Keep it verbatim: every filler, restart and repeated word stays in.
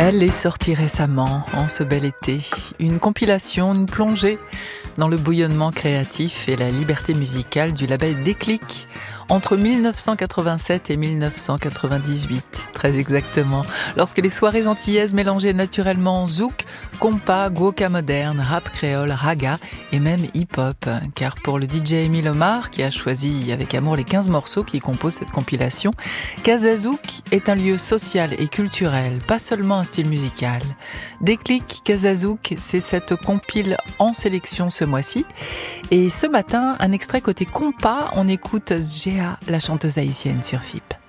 Elle est sortie récemment, en ce bel été, une compilation, une plongée dans le bouillonnement créatif et la liberté musicale du label Déclic, entre mille neuf cent quatre-vingt-sept et mille neuf cent quatre-vingt-dix-huit, très exactement, lorsque les soirées antillaises mélangeaient naturellement zouk, compas, guoka moderne, rap créole, raga et même hip-hop. Car pour le D J Émile Omar, qui a choisi avec amour les quinze morceaux qui composent cette compilation, Casa Zouk est un lieu social et culturel, pas seulement un style musical. Déclic Casa Zouk, c'est cette compile en sélection ce mois-ci. Et ce matin, un extrait côté compas, on écoute Zgéa, la chanteuse haïtienne sur F I P.